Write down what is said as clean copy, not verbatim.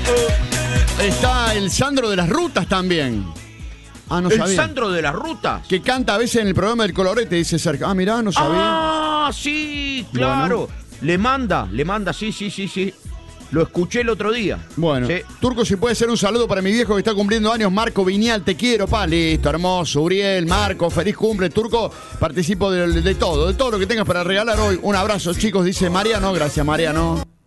Está el Sandro de las Rutas también. Ah, no ¿El sabía. Sandro de las Rutas? Que canta a veces en el programa del Colorete, dice Sergio. Ah, mirá, no sabía. Ah, sí, claro. Bueno. Le manda, sí. Lo escuché el otro día. Bueno, Sí. Turco, si puede ser un saludo para mi viejo que está cumpliendo años, Marco Viñal, te quiero, pa, listo, hermoso, Uriel, Marco, feliz cumple, Turco, participo de todo lo que tengas para regalar hoy. Un abrazo, chicos, dice Mariano, gracias Mariano.